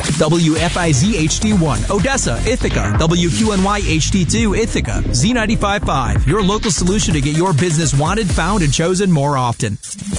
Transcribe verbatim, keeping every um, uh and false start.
W F I Z H D one, Odessa, Ithaca. W Q N Y H D two, Ithaca. Z ninety-five point five, your local solution to get your business wanted, found, and chosen more often.